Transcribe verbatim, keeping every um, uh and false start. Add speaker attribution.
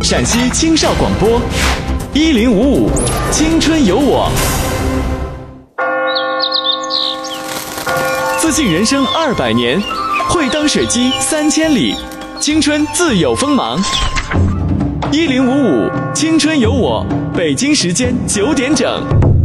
Speaker 1: 陕西青少广播，一零五五青春有我，自信人生二百年，会当水击三千里，青春自有锋芒。一零五五青春有我，北京时间九点整。